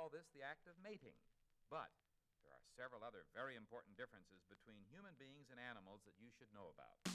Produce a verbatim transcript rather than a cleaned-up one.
call this the act of mating. But there are several other very important differences between human beings and animals that you should know about.